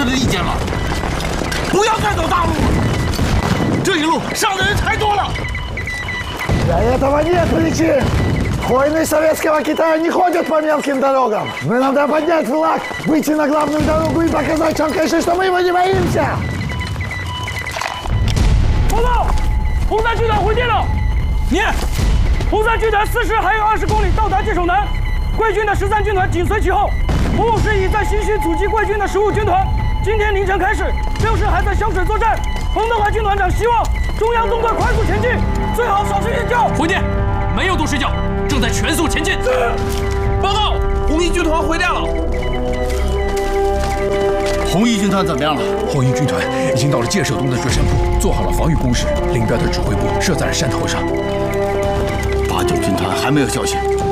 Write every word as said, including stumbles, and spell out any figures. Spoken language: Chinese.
的意见了，不要再走大路了。这一路上的人太多了。 Для этого нет причин. Воины Советского Китая не ходят по мелким дорогам. Мы надо поднять флаг, выйти на главную дорогу и показать Чанкайши, что мы его не боимся. 报告，红三军团回电了。念，红三军团四师还有二十公里到达界首南，贵军的十三军团紧随其后。洪武师已在新区阻击贵军的十五军团。今天凌晨开始，六师还在湘水作战。彭德怀军团长希望中央纵队快速前进，最好少睡觉。 回电，没有多睡觉，正在全速前进。 报告，红一军团回电了。 红一军团怎么样了？ 红一军团已经到了界首东的折山铺，做好了防御工事，林彪的指挥部设在了山头上。 八九军团还没有消息。